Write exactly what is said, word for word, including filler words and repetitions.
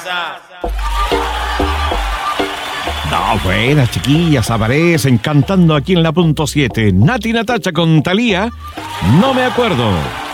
No, buenas chiquillas, aparecen cantando aquí en la punto siete. Nati Natacha con Thalía, no me acuerdo.